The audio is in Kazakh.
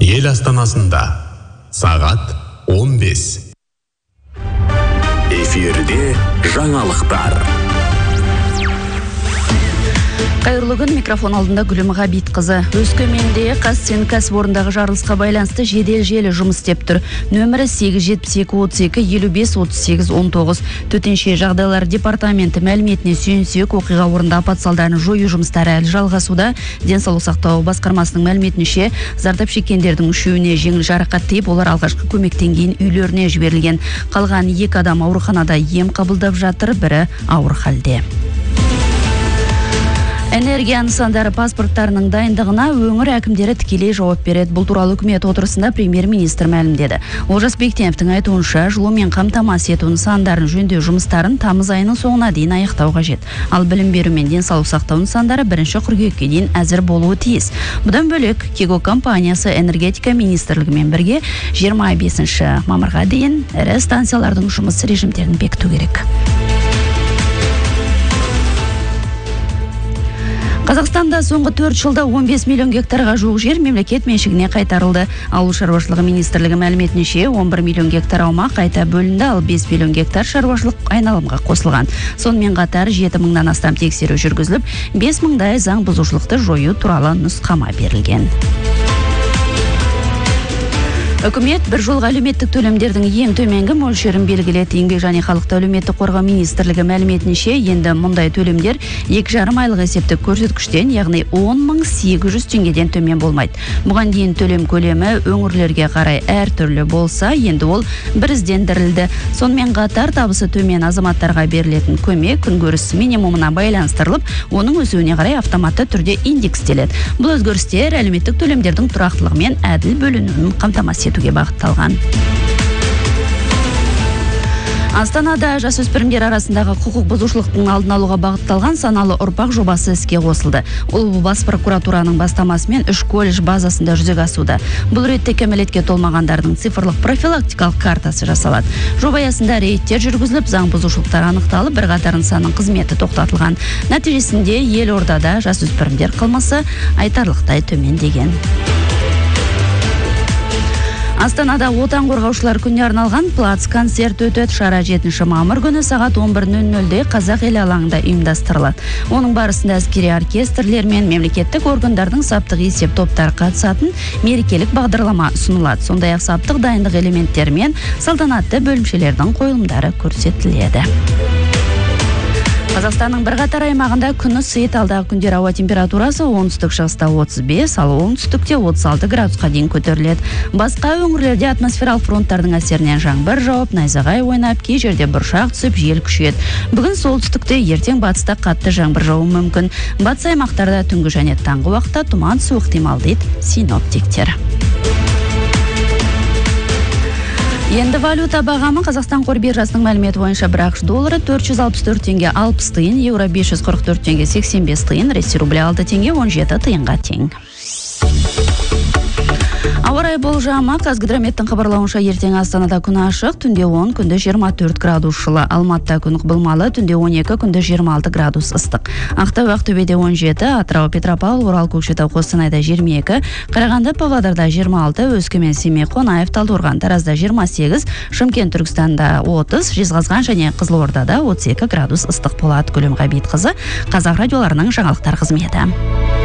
ел астанасында сағат 15. Эфирде жаңалықтар. Қайырлы күн, микрофон алдында Гүлім Ғабитқызы. Өскеменде Қазцинк кәсіпорындағы жарылысқа байланысты жедел желі жұмыс істеп тұр. Нөмірі 872-32-55-38-19. Төтенше жағдайлар департаменті мәліметіне сүйенсек, оқиға орнында апат салдарын жою жұмыстары әлі жалғасуда. Денсаулық сақтау басқармасының мәліметінше, зардап шеккендердің үшеуіне жеңіл жарақат тиіп, олар алғашқы көмектен кейін үйлеріне жіберілген. Қалған 2 адам ауруханада ем қабылдап жатыр, бірі ауыр халде. Энергия нысандары паспорттарының дайындығына өңір әкімдері тікелей жауап береді. Бұл туралы үкімет отырысында премьер-министр мәлімдеді. Олжас Бектеновтің айтуынша, жылумен қамтамасыз ету нысандарын жөндеу жұмыстарын тамыз айының соңына дейін аяқтау қажет. Ал білім беру мен денсаулық сақтау нысандары 1 қыркүйекке дейін әзір болуы тиіс. Бұдан бөлек, Кего компаниясы энергетика министрлігімен бірге 25 мамырға дейін ірі станциялардың жұмыс режимдерін бекіту керек. Қазақстанда соңғы 4 жылда 15 миллион гектарға жуық жер мемлекет меншігіне қайтарылды. Ауыл шаруашылығы министрлігі мәліметінше 11 миллион гектар аумақ қайта бөлінді, ал 5 миллион гектар шаруашылық айналымға қосылған. Сонымен қатар 7 мыңнан астам тексеру жүргізіліп, 5 мыңдай заң бұзушылықты жою туралы нұсқама берілген. Үкімет бір жолғы әлеуметтік төлемдердің ең төменгі мөлшерін белгіледі. Еңбек және халықты әлеуметтік қорғау министрлігі мәліметінше, енді мұндай төлемдер 2,5 айлық есептік көрсеткіштен, яғни 10.800 теңгеден төмен болмайды. Бұған дейін төлем көлемі өңірлерге қарай әртүрлі болса, енді ол біріздендірілді. Сонымен қатар табысы төмен азаматтарға берілетін көмек күнкөріс минимумына байланыстырылып, оның өсуіне қарай автоматты түрде индекстеледі. Бұл өзгерістер әлеуметтік төлемдердің тұрақтылығы мен әділ бөлінуін қамтамасыз етуге бағытталған. Астанада жасөспірімдер арасындағы құқық бұзушылықтың алдын алуға бағытталған саналы ұрпақ жобасы іске қосылды. Ол бас прокуратураның бастамасымен 3 колледж базасында жүзеге асуда. Бұл ретте кәмелетке толмағандардың цифрлық профилактикалық картасы жасалады. Жоба аясында рейдтер жүргізіліп, заң бұзушылықтар анықталып, бірқатар нысанның қызметі тоқтатылған. Нәтижесінде елордада жасөспірімдер қылмысы айтарлықтай төмендеген. Астанада отан қорғаушылар күніне арналған плац концерт өтеді. Шара 7 мамыр күні сағат 11:00-де Қазақ елі алаңында ұйымдастырылады. Оның барысында әскери оркестрлер мен мемлекеттік органдардың саптық есеп топтары қатысатын мерекелік бағдарлама ұсынылады. Сондай-ақ саптық дайындық элементтері мен салтанатты бөлімшелердің қойылымдары көрсетіледі. Қазақстанның бірқатар аймағында күні ысиды. Алдағы күндер ауа температурасы оңтүстік шығыста 35, ал оңтүстікте 36 градусқа дейін көтеріледі. Басқа өңірлерде атмосфералық фронттардың әсерінен жаңбыр жауып, найзағай ойнап, кей жерде бұршақ түсіп, жел күшейеді. Бүгін солтүстікте, ертең батыста қатты жаңбыр жауы мүмкін. Батыс аймақтарда түнгі және таңғы уақытта тұман түсуі ықтимал дейді синоптиктер. Енді валюта бағамы Қазақстан қор биржасының мәліметі бойынша бір ақш доллары 464 теңге 60 тиын, еуро 544 теңге 85 тиын, ресей рублі 6 теңге 17 тиынға тең. Ауа райы болжамы, Қазгидрометтің хабарлауынша ертең Астанада күн ашық, түнде 10, күнде 24 градус жылы. Алматыда күн құбылмалы, түнде 12, күнде 26 градус ыстық. Ақтау, Ақтөбеде 17, Атырау, Петропавл, Орал, Көкшетау, Қостанайда 22, Қарағанды, Павлодарда 26, Өскемен, Семей, Қонаев, Талдықорған, Таразда 28, Шымкент, Түркістанда 30, Жезқазған және Қызылордада 32 градус ыстық болады. Гүлім Ғабитқызы, Қазақ радиоларының жаңалықтар қызметі.